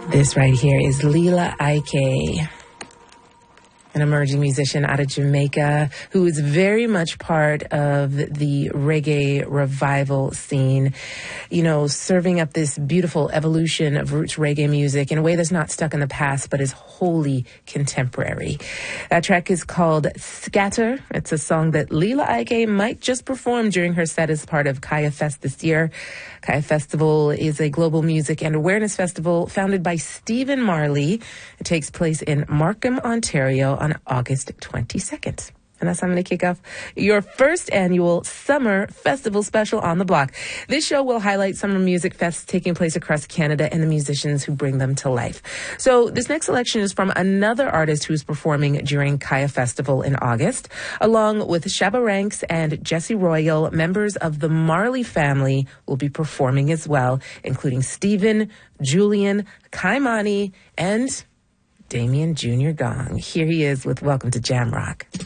This right here is Lila Ike, an emerging musician out of Jamaica who is very much part of the reggae revival scene, you know, serving up this beautiful evolution of roots reggae music in a way that's not stuck in the past, but is wholly contemporary. That track is called Scatter. It's a song that Lila Ike might just perform during her set as part of Kaya Fest this year. Kaya Festival is a global music and awareness festival founded by Stephen Marley. It takes place in Markham, Ontario on August 22nd. And that's how I'm going to kick off your first annual summer festival special on the block. This show will highlight summer music fests taking place across Canada and the musicians who bring them to life. So this next selection is from another artist who's performing during Kaya Festival in August. Along with Shabba Ranks and Jesse Royal, members of the Marley family will be performing as well, including Stephen, Julian, Kaimani, and Damien Jr. Gong. Here he is with Welcome to Jam Rock.